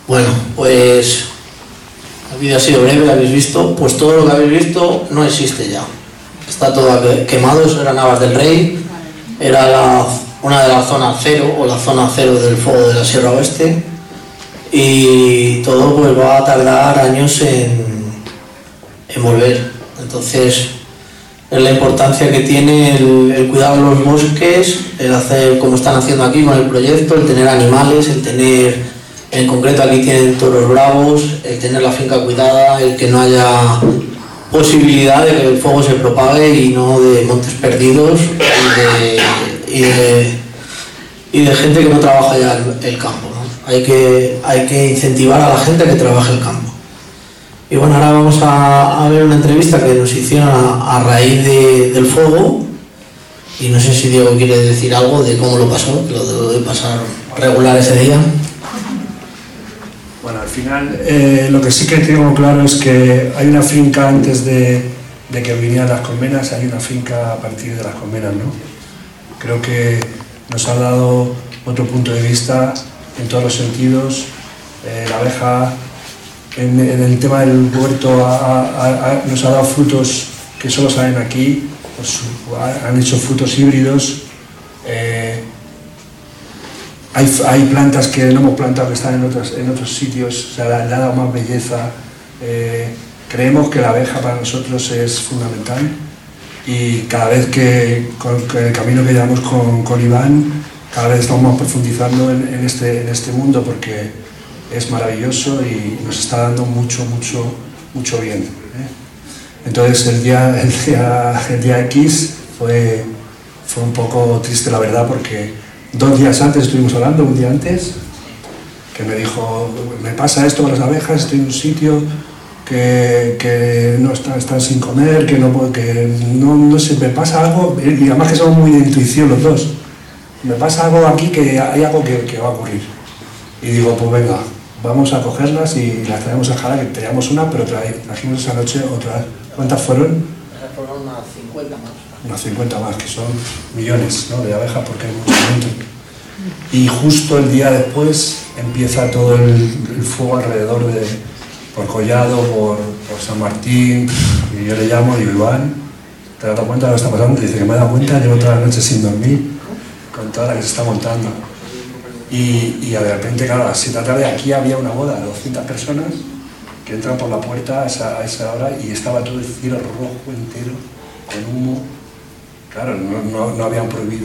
Bueno, pues el vídeo ha sido breve, habéis visto, pues todo lo que habéis visto no existe ya. Está todo quemado, eso era Navas del Rey, era una de las zonas cero, o la zona cero del fuego de la Sierra Oeste, y todo pues va a tardar años en volver. Entonces es la importancia que tiene el cuidar los bosques, el hacer como están haciendo aquí con el proyecto, el tener animales, el tener, en concreto aquí tienen toros bravos, el tener la finca cuidada, el que no haya posibilidad de que el fuego se propague y no de montes perdidos y de gente que no trabaja ya el campo, ¿no? Hay que incentivar a la gente a que trabaje el campo. Y bueno, ahora vamos a ver una entrevista que nos hicieron a raíz del fuego, y no sé si Diego quiere decir algo de cómo lo pasó, que lo debe pasar regular ese día. Bueno, al final lo que sí que tengo claro es que hay una finca antes de que vinieran las colmenas, hay una finca a partir de las colmenas, ¿no? Creo que nos ha dado otro punto de vista en todos los sentidos. La abeja en el tema del huerto nos ha dado frutos que solo salen aquí, pues, han hecho frutos híbridos. Hay plantas que no hemos plantado que están en otros sitios, o sea, le ha dado más belleza. Creemos que la abeja para nosotros es fundamental, y cada vez que con el camino que llevamos con Iván, cada vez estamos más profundizando en este mundo, porque es maravilloso y nos está dando mucho bien, ¿eh? Entonces el día X fue un poco triste, la verdad, porque 2 días antes estuvimos hablando, un día antes, que me dijo, me pasa esto con las abejas, estoy en un sitio que no están sin comer, que no sé, me pasa algo, y además que somos muy de intuición los dos, me pasa algo aquí, que hay algo que va a ocurrir. Y digo, pues venga, vamos a cogerlas y las traemos a Jara, que teníamos una, pero trajimos esa noche otras. ¿Cuántas fueron? Fueron unas 50 más. Unas 50 más, que son millones, ¿no?, de abejas, porque hay mucho viento. Y justo el día después empieza todo el fuego alrededor por Collado, por San Martín, y yo le llamo y digo, Iván, ¿te has dado cuenta de lo que está pasando? Dice que me he dado cuenta, llevo toda la noche sin dormir, con toda la que se está montando. Y de repente, claro, a las 7 de la tarde aquí había una boda de 200 personas que entran por la puerta a esa hora, y estaba todo el cielo rojo entero, con humo. Claro, no habían prohibido